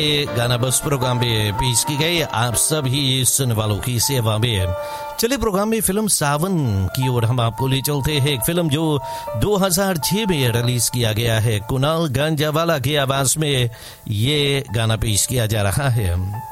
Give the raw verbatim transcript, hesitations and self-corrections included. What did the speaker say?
ये गाना बस प्रोग्राम में पेश की गई आप सभी सुनने वालों की सेवा में। चलिए प्रोग्राम में फिल्म सावन की ओर हम आपको ले चलते हैं। एक फिल्म जो दो हज़ार छह में रिलीज किया गया है। कुणाल गंजावाला की आवाज में ये गाना पेश किया जा रहा है।